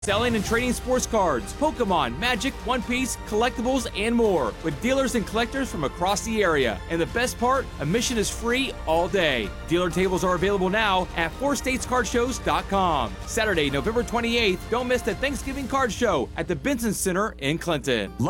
Selling and trading sports cards, Pokemon, Magic, One Piece, collectibles, and more, with dealers and collectors from across the area. And the best part, admission is free all day. Dealer tables are available now at 4statescardshows.com. Saturday, November 28th, don't miss the Thanksgiving Card Show at the Benson Center in Clinton.